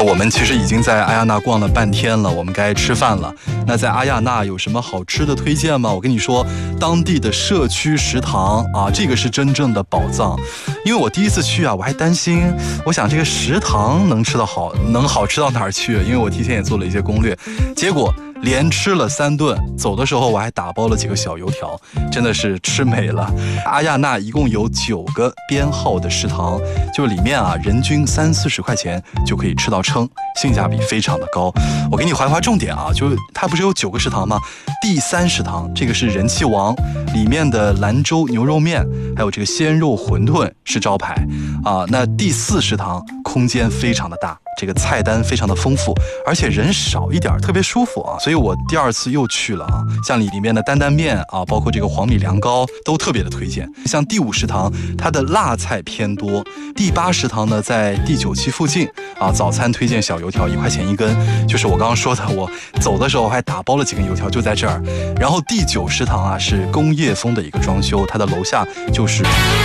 我们其实已经在阿亚纳逛了半天了，我们该吃饭了。那在阿亚纳有什么好吃的推荐吗？我跟你说，当地的社区食堂啊，这个是真正的宝藏。因为我第一次去啊，我还担心，我想这个食堂能好吃到哪儿去？因为我提前也做了一些攻略，结果连吃了3顿，走的时候我还打包了几个小油条，真的是吃美了。阿亚纳一共有9个编号的食堂，就里面啊，人均30-40块钱就可以吃到撑，性价比非常的高。我给你划重点啊，就它不是有9个食堂吗？第3食堂这个是人气王，里面的兰州牛肉面还有这个鲜肉馄饨是招牌啊。那第4食堂空间非常的大，这个菜单非常的丰富，而且人少一点，特别舒服啊。所以我第2次又去了啊。像里面的担担面啊，包括这个黄米凉糕都特别的推荐。像第5食堂，它的辣菜偏多。第8食堂呢，在第9期附近啊，早餐推荐小油条1块钱1根，就是我刚刚说的，我走的时候还打包了几根油条，就在这儿。然后第9食堂啊，是工业风的一个装修，它的楼下就是